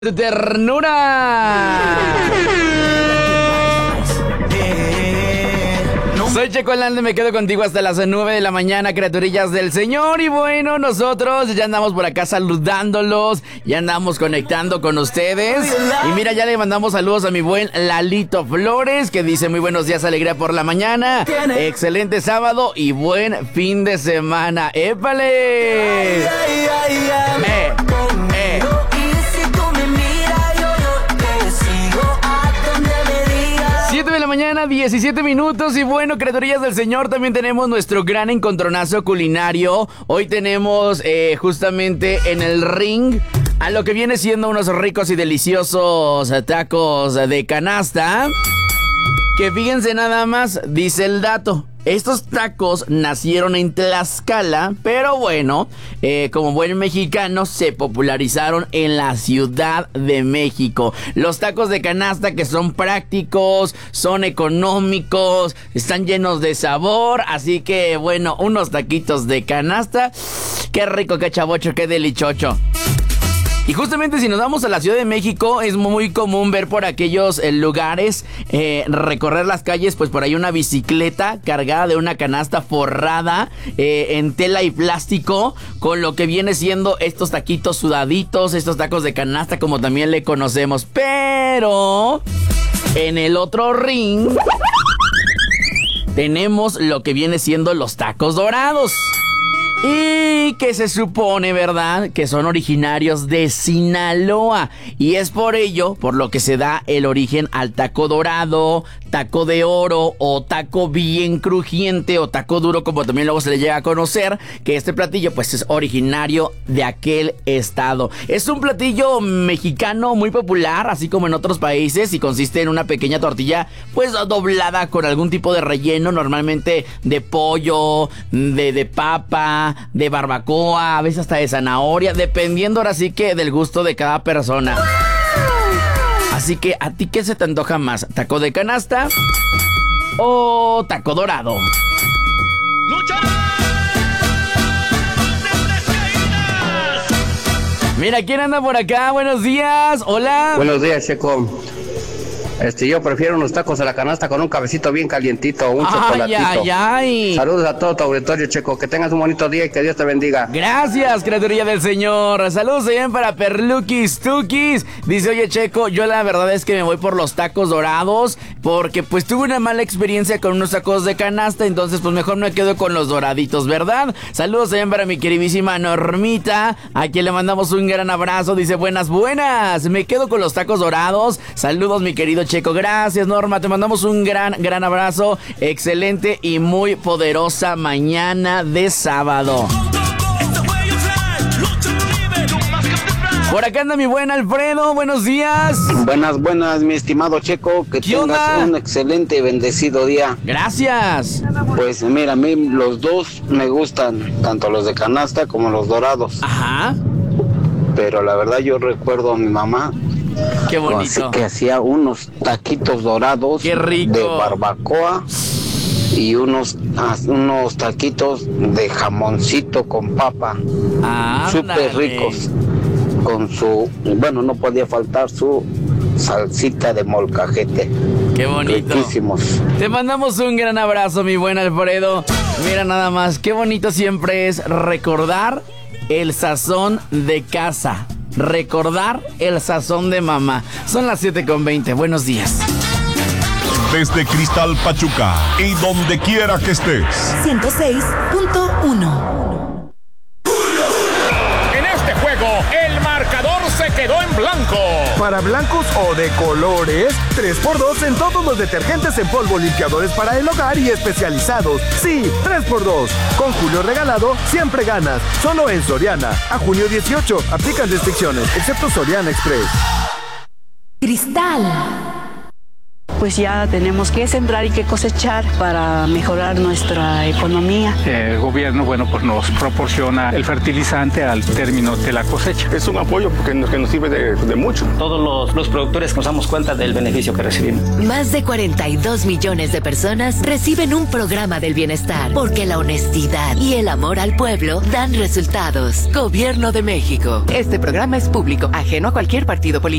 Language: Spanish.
Tu ternura. Soy Checo Lande, me quedo contigo hasta las 9 de la mañana, criaturillas del Señor. Y bueno, nosotros ya andamos por acá saludándolos, ya andamos conectando con ustedes. Y mira, ya le mandamos saludos a mi buen Lalito Flores, que dice muy buenos días, alegría por la mañana, excelente sábado y buen fin de semana. ¡Épale! 7 de la mañana, 17 minutos. Y bueno, criaturillas del Señor, también tenemos nuestro gran encontronazo culinario. Hoy tenemos justamente en el ring a lo que viene siendo unos ricos y deliciosos tacos de canasta. Que fíjense nada más, dice el dato. Estos tacos nacieron en Tlaxcala, pero bueno, como buen mexicano, se popularizaron en la Ciudad de México. Los tacos de canasta, que son prácticos, son económicos, están llenos de sabor. Así que bueno, unos taquitos de canasta. Qué rico, qué chavocho, qué delichocho. Y justamente si nos vamos a la Ciudad de México, es muy común ver por aquellos lugares, recorrer las calles, pues por ahí una bicicleta cargada de una canasta forrada en tela y plástico, con lo que viene siendo estos taquitos sudaditos, estos tacos de canasta, como también le conocemos. Pero en el otro ring tenemos lo que viene siendo los tacos dorados. Y que se supone, ¿verdad?, que son originarios de Sinaloa. Y es por ello, por lo que se da el origen al taco dorado, taco de oro o taco bien crujiente o taco duro, como también luego se le llega a conocer, que este platillo pues es originario de aquel estado. Es un platillo mexicano muy popular, así como en otros países, y consiste en una pequeña tortilla pues doblada con algún tipo de relleno, normalmente de pollo, de papa, de barbacoa, a veces hasta de zanahoria, dependiendo ahora sí que del gusto de cada persona. Así que, ¿a ti qué se te antoja más? ¿Taco de canasta o taco dorado? Mira, ¿quién anda por acá? Buenos días, hola. Buenos días, Checo. Yo prefiero unos tacos a la canasta con un cabecito bien calientito, un chocolatito. Ay. Saludos a todo tu auditorio, Checo. Que tengas un bonito día y que Dios te bendiga. Gracias, criaturilla del Señor. Saludos también para Perluquis Tukis. Dice, oye, Checo, yo la verdad es que me voy por los tacos dorados, porque pues tuve una mala experiencia con unos tacos de canasta, entonces pues mejor me quedo con los doraditos, ¿verdad? Saludos también para mi queridísima Normita, a quien le mandamos un gran abrazo. Dice, buenas, me quedo con los tacos dorados. Saludos, mi querido Checo. Gracias, Norma, te mandamos un gran abrazo. Excelente y muy poderosa mañana de sábado. Por acá anda mi buen Alfredo, buenos días. Buenas, mi estimado Checo, que tengas un excelente y bendecido día. Gracias. Pues mira, a mí los dos me gustan, tanto los de canasta como los dorados. Ajá. Pero la verdad yo recuerdo a mi mamá. Qué bonito. Así que hacía unos taquitos dorados. Qué rico. De barbacoa y unos taquitos de jamoncito con papa. Súper ricos. Con su, bueno, no podía faltar su salsita de molcajete. Qué bonito. Riquísimos. Te mandamos un gran abrazo, mi buen Alfredo. Mira nada más, qué bonito siempre es recordar el sazón de casa. Recordar el sazón de mamá. Son las 7:20. Buenos días. Desde Cristal Pachuca y donde quiera que estés. 106.1. En este juego, el marcador se quedó en blanco. Para blancos o de colores, 3x2 en todos los detergentes en polvo, limpiadores para el hogar y especializados. Sí, 3x2. Con Julio Regalado, siempre ganas. Solo en Soriana. A junio 18. Aplican restricciones, excepto Soriana Express. Cristal. pues ya tenemos que sembrar y que cosechar para mejorar nuestra economía. El gobierno, pues nos proporciona el fertilizante al término de la cosecha. Es un apoyo que nos sirve de mucho. Todos los productores nos damos cuenta del beneficio que recibimos. Más de 42 millones de personas reciben un programa del bienestar, porque la honestidad y el amor al pueblo dan resultados. Gobierno de México. Este programa es público, ajeno a cualquier partido político.